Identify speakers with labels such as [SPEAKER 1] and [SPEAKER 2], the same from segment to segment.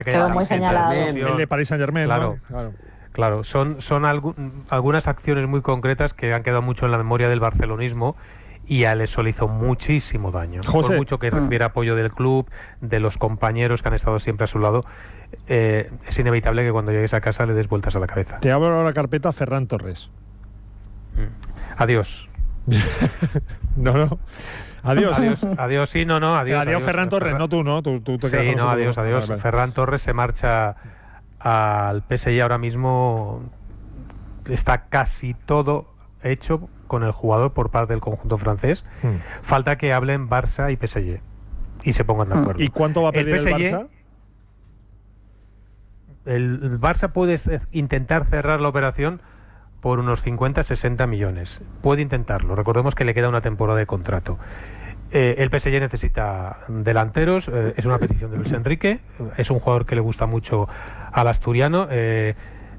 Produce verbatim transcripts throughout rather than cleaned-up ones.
[SPEAKER 1] Quedó muy señalado.
[SPEAKER 2] El de Paris Saint-Germain,
[SPEAKER 3] claro,
[SPEAKER 2] ¿no? Claro.
[SPEAKER 3] Claro, son, son algu algunas acciones muy concretas que han quedado mucho en la memoria del barcelonismo y a eso le hizo muchísimo daño.
[SPEAKER 2] José.
[SPEAKER 3] Por mucho que recibiera apoyo del club, de los compañeros que han estado siempre a su lado, eh, es inevitable que cuando llegues a casa le des vueltas a la cabeza.
[SPEAKER 2] Te abro la carpeta Ferran Torres.
[SPEAKER 3] Mm. Adiós.
[SPEAKER 2] no, no. Adiós.
[SPEAKER 3] Adiós, adiós, sí, no, no, adiós.
[SPEAKER 2] Adiós, adiós Ferran Torres, Ferran... no tú, ¿no? Tú, tú te
[SPEAKER 3] sí,
[SPEAKER 2] quedas
[SPEAKER 3] no, adiós,
[SPEAKER 2] tú.
[SPEAKER 3] adiós.
[SPEAKER 2] Vale, vale.
[SPEAKER 3] Ferran Torres se marcha al P S G ahora mismo, está casi todo hecho con el jugador por parte del conjunto francés. Hmm. Falta que hablen Barça y P S G y se pongan de acuerdo.
[SPEAKER 2] ¿Y cuánto va a pedir el,
[SPEAKER 3] el, P S G,
[SPEAKER 2] el Barça?
[SPEAKER 3] El, el Barça puede intentar cerrar la operación por unos cincuenta a sesenta millones. Puede intentarlo. Recordemos que le queda una temporada de contrato. Eh, el P S G necesita delanteros, eh, es una petición de Luis Enrique, es un jugador que le gusta mucho al asturiano. eh,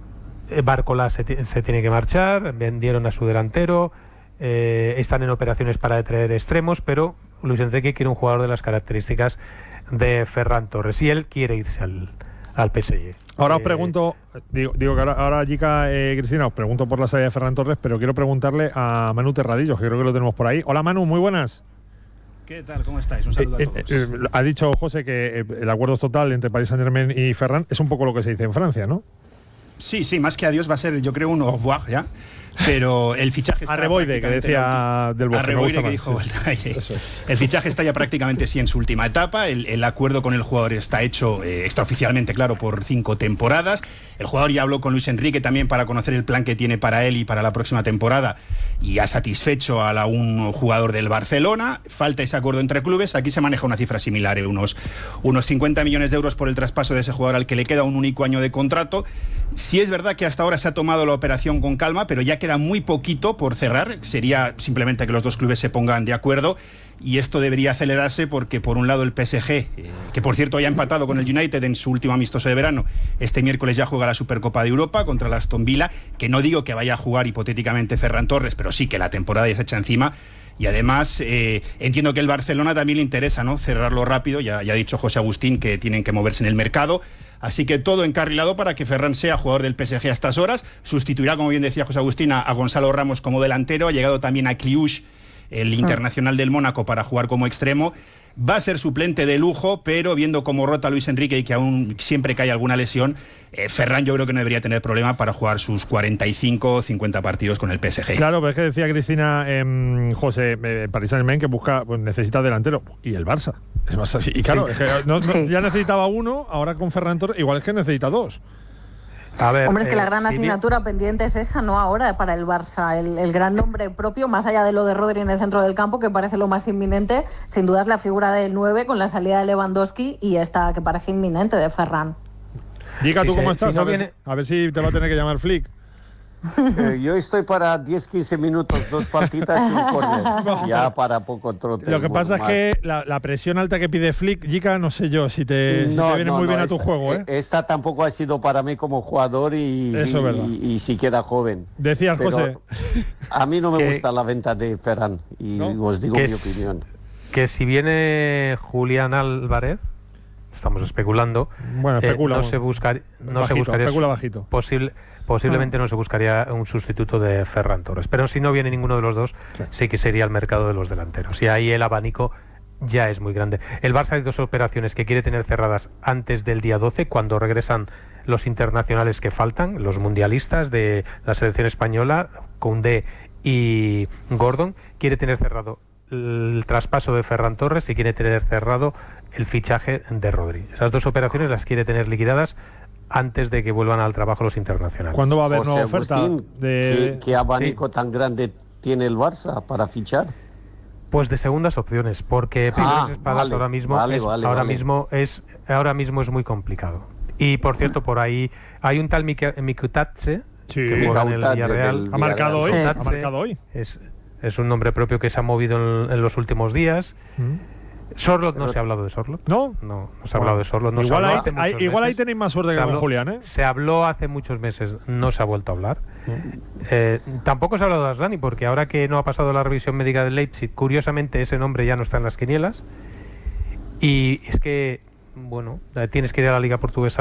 [SPEAKER 3] Bárcola se, se tiene que marchar, vendieron a su delantero, eh, están en operaciones para traer extremos, pero Luis Enrique quiere un jugador de las características de Ferran Torres y él quiere irse al, al P S G.
[SPEAKER 2] Ahora
[SPEAKER 3] eh,
[SPEAKER 2] os pregunto, digo, digo que ahora, ahora Jica, eh, Cristina, os pregunto por la salida de Ferran Torres, pero quiero preguntarle a Manu Terradillos, que creo que lo tenemos por ahí. Hola Manu, muy buenas.
[SPEAKER 4] ¿Qué tal? ¿Cómo estáis? Un saludo
[SPEAKER 2] eh,
[SPEAKER 4] a todos.
[SPEAKER 2] Eh, eh, ha dicho José que eh, el acuerdo es total entre Paris Saint-Germain y Ferran. Es un poco lo que se dice en Francia, ¿no?
[SPEAKER 4] Sí, sí, más que adiós va a ser, yo creo, un au revoir ya. Pero el fichaje está
[SPEAKER 2] Arreboide, que decía del Bosque.
[SPEAKER 4] Arreboide, que dijo sí, sí. El fichaje está ya prácticamente sí en su última etapa. El, el acuerdo con el jugador está hecho eh, extraoficialmente, claro, por cinco temporadas. El jugador ya habló con Luis Enrique también para conocer el plan que tiene para él y para la próxima temporada y ha satisfecho a la, un jugador del Barcelona. Falta ese acuerdo entre clubes. Aquí se maneja una cifra similar, eh, unos, unos cincuenta millones de euros por el traspaso de ese jugador al que le queda un único año de contrato. Sí es verdad que hasta ahora se ha tomado la operación con calma, pero ya queda muy poquito por cerrar. Sería simplemente que los dos clubes se pongan de acuerdo y esto debería acelerarse porque por un lado el P S G, eh, que por cierto ya ha empatado con el United en su último amistoso de verano, este miércoles ya juega la Supercopa de Europa contra el Aston Villa, que no digo que vaya a jugar hipotéticamente Ferran Torres, pero sí que la temporada ya se echa encima. Y además eh, entiendo que el Barcelona también le interesa, ¿no?, cerrarlo rápido. Ya, ya ha dicho José Agustín que tienen que moverse en el mercado. Así que todo encarrilado para que Ferran sea jugador del P S G a estas horas. Sustituirá, como bien decía José Agustín, a, a Gonzalo Ramos como delantero. Ha llegado también a Cliuch, el internacional del Mónaco, para jugar como extremo. Va a ser suplente de lujo, pero viendo cómo rota Luis Enrique y que aún siempre que hay alguna lesión, eh, Ferran yo creo que no debería tener problema para jugar sus cuarenta y cinco o cincuenta partidos con el P S G.
[SPEAKER 2] Claro, pero es que decía Cristina, eh, José, eh, Paris Saint-Germain que busca, pues necesita delantero. Y el Barça. Y claro, sí. es que no, no, sí. ya necesitaba uno, ahora con Ferran Torres, igual es que necesita dos.
[SPEAKER 1] A ver, Hombre, es que eh, la gran si asignatura bien... pendiente es esa, ¿no? Ahora para el Barça, el, el gran nombre propio, más allá de lo de Rodri en el centro del campo, que parece lo más inminente, sin duda es la figura del nueve con la salida de Lewandowski y esta que parece inminente de Ferran.
[SPEAKER 2] Diga, ¿tú
[SPEAKER 3] si
[SPEAKER 2] cómo
[SPEAKER 3] se,
[SPEAKER 2] estás?
[SPEAKER 3] Si no
[SPEAKER 2] a, ver,
[SPEAKER 3] viene...
[SPEAKER 2] a ver si te va a tener que llamar Flick.
[SPEAKER 5] Eh, yo estoy para diez a quince minutos, dos faltitas y un córner. Ya para poco trote.
[SPEAKER 2] Lo que pasa más. es que la, la presión alta que pide Flick, Jica, no sé yo si te, no, si te viene no, muy no, bien
[SPEAKER 5] esta,
[SPEAKER 2] a tu juego. ¿eh?
[SPEAKER 5] Esta tampoco ha sido para mí como jugador y,
[SPEAKER 2] Eso
[SPEAKER 5] y, y, y siquiera joven.
[SPEAKER 2] Decías,
[SPEAKER 5] Pero
[SPEAKER 2] José.
[SPEAKER 5] A mí no me
[SPEAKER 3] que,
[SPEAKER 5] gusta la venta de Ferran y ¿no? os digo
[SPEAKER 3] que
[SPEAKER 5] mi
[SPEAKER 3] es,
[SPEAKER 5] opinión.
[SPEAKER 3] Que si viene Julián Álvarez, estamos especulando,
[SPEAKER 2] bueno, especula,
[SPEAKER 3] eh, no, se, buscar, no
[SPEAKER 2] bajito,
[SPEAKER 3] se buscaría
[SPEAKER 2] especula bajito.
[SPEAKER 3] Posible, posiblemente ah. no se buscaría un sustituto de Ferran Torres, pero si no viene ninguno de los dos, sí. sí que sería el mercado de los delanteros y ahí el abanico ya es muy grande. El Barça hay dos operaciones que quiere tener cerradas antes del día doce, cuando regresan los internacionales que faltan, los mundialistas de la selección española, Koundé y Gordon. Quiere tener cerrado el traspaso de Ferran Torres y quiere tener cerrado el fichaje de Rodri. Esas dos operaciones las quiere tener liquidadas antes de que vuelvan al trabajo los internacionales.
[SPEAKER 2] ¿Cuándo va a haber
[SPEAKER 5] José
[SPEAKER 2] nueva oferta?
[SPEAKER 5] Agustín,
[SPEAKER 2] de...
[SPEAKER 5] ¿qué, ¿Qué abanico
[SPEAKER 3] sí.
[SPEAKER 5] tan grande tiene el Barça para fichar?
[SPEAKER 3] Pues de segundas opciones, porque primeras
[SPEAKER 5] ah,
[SPEAKER 3] espadas
[SPEAKER 5] vale,
[SPEAKER 3] ahora mismo
[SPEAKER 5] vale,
[SPEAKER 3] es,
[SPEAKER 5] vale,
[SPEAKER 3] ahora
[SPEAKER 5] vale.
[SPEAKER 3] mismo es ahora mismo es muy complicado. Y por cierto, por ahí hay un tal Mikutatse
[SPEAKER 2] sí.
[SPEAKER 3] que juega en el Villarreal.
[SPEAKER 2] Ha marcado hoy.
[SPEAKER 3] Sí.
[SPEAKER 2] Ha marcado hoy.
[SPEAKER 3] Es, es un nombre propio que se ha movido en, en los últimos días. Mm. Sorloth, no se ha hablado de Sorloth.
[SPEAKER 2] ¿No?
[SPEAKER 3] No, no se ha hablado de Sorloth. No
[SPEAKER 2] igual,
[SPEAKER 3] ahí,
[SPEAKER 2] hay, igual ahí tenéis más suerte que
[SPEAKER 3] habló,
[SPEAKER 2] con Julián, ¿eh?
[SPEAKER 3] Se habló hace muchos meses, no se ha vuelto a hablar. Mm. Eh, tampoco se ha hablado de Aslani, porque ahora que no ha pasado la revisión médica del Leipzig, curiosamente ese nombre ya no está en las quinielas. Y es que bueno, tienes que ir a la Liga Portuguesa